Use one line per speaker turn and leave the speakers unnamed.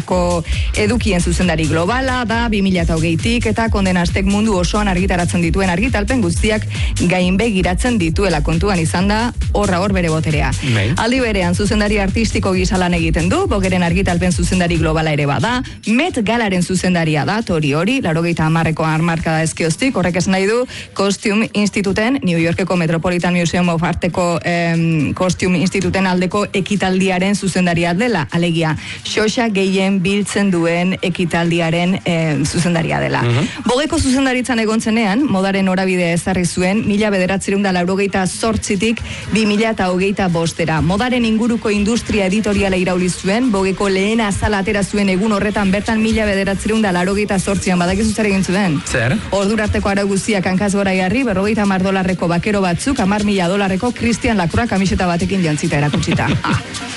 Frantziako edukien zuzendari globala da 2008tik eta kondenastek mundu osoan argitaratzen dituen argitalpen guztiak gainbegiratzen dituela kontuan izan da hor bere boterea. Aldi berean zuzendari artistiko gisa lan egiten du, Vogeren argitalpen zuzendari globala ere bada, Met Galaren zuzendaria da, hori, 80ko hamarkada ezkioztik, horrek esan nahi du Costume Instituten, New Yorkeko Metropolitan Museum of Arteko Costume Instituten aldeko ekitaldiaren zuzendaria dela, alegia, xoxa gehien biltzen duen ekitaldiaren zuzendaria dela. Bogeko zuzendaritzan egontzenean, modaren norabidea ezarri zuen, 1998tik 2025era. Modaren inguruko industria editoriala irauli zuen, Bogeko lehen azala atera zuen egun horretan bertan 1998an badakizu zer egin zuen.
Zer?
Ordurarteko arau guztiak hankaz gora jarri, $50,000 bakero batzuk, $10,000 Christian Lacroix kamiseta batekin jantzita erakutsita.